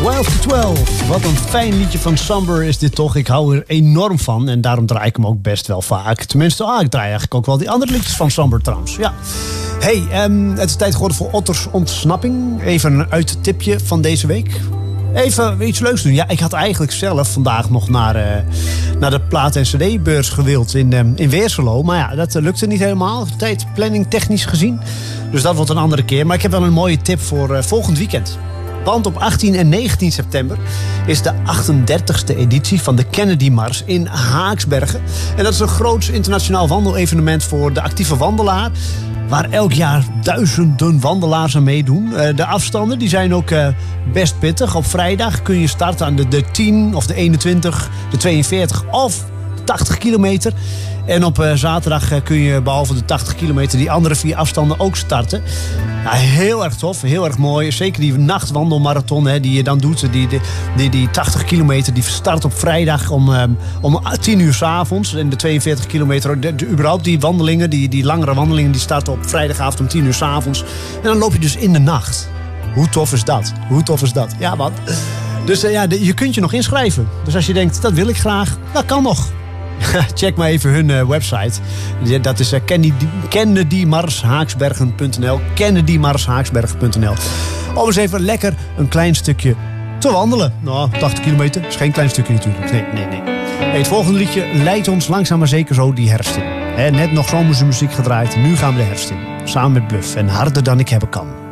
12 to 12. Wat een fijn liedje van Somber is dit toch. Ik hou er enorm van en daarom draai ik hem ook best wel vaak. Tenminste, ik draai eigenlijk ook wel die andere liedjes van Somber trouwens. Ja. Hey, het is tijd geworden voor Otters Ontsnapping. Even een uittipje van deze week. Even iets leuks doen. Ja, ik had eigenlijk zelf vandaag nog naar de plaat- en cd-beurs gewild in Weerselo. Maar ja, dat lukte niet helemaal. Tijdplanning technisch gezien. Dus dat wordt een andere keer. Maar ik heb wel een mooie tip voor volgend weekend. Want op 18 en 19 september is de 38e editie van de Kennedy Mars in Haaksbergen. En dat is een groots internationaal wandelevenement voor de actieve wandelaar. Waar elk jaar duizenden wandelaars aan meedoen. De afstanden die zijn ook best pittig. Op vrijdag kun je starten aan de 10 of de 21, de 42 of de 80 kilometer. En op zaterdag kun je behalve de 80 kilometer die andere 4 afstanden ook starten. Ja, heel erg tof, heel erg mooi. Zeker die nachtwandelmarathon die je dan doet. Die 80 kilometer die start op vrijdag om 10 uur 's avonds. En de 42 kilometer, überhaupt die wandelingen, die langere wandelingen, die starten op vrijdagavond om 10 uur 's avonds. En dan loop je dus in de nacht. Hoe tof is dat? Hoe tof is dat? Ja, man. Dus je kunt je nog inschrijven. Dus als je denkt, dat wil ik graag, dat kan nog. Check maar even hun website. Dat is kennedymarshaaksbergen.nl. kennedymarshaaksbergen.nl. Om eens even lekker een klein stukje te wandelen. Nou, 80 kilometer is geen klein stukje natuurlijk. Nee. Hey, het volgende liedje leidt ons langzaam maar zeker zo die herfst in. Net nog zomerse muziek gedraaid. Nu gaan we de herfst in. Samen met Bluff en Harder dan ik hebben kan.